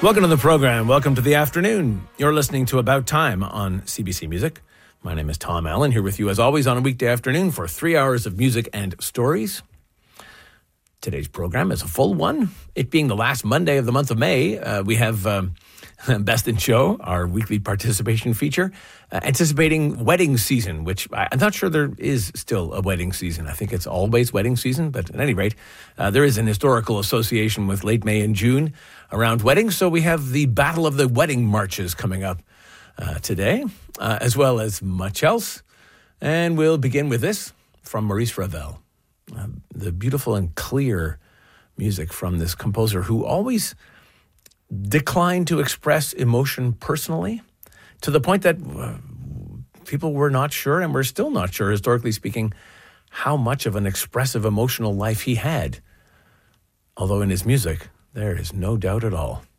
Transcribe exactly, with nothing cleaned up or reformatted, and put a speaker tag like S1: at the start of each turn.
S1: Welcome to the program. Welcome to the afternoon. You're listening to About Time on C B C Music. My name is Tom Allen, here with you as always on a weekday afternoon for three hours of music and stories. Today's program is a full one. It being the last Monday of the month of May, uh, we have um, Best in Show, our weekly participation feature, uh, anticipating wedding season, which I, I'm not sure there is still a wedding season. I think it's always wedding season, but at any rate, uh, there is an historical association with late May and June around weddings. So we have the Battle of the Wedding Marches coming up uh, today, uh, as well as much else. And we'll begin with this from Maurice Ravel. Uh, the beautiful and clear music from this composer who always declined to express emotion personally, to the point that uh, people were not sure, and we're still not sure, historically speaking, how much of an expressive emotional life he had. Although in his music, there is no doubt at all.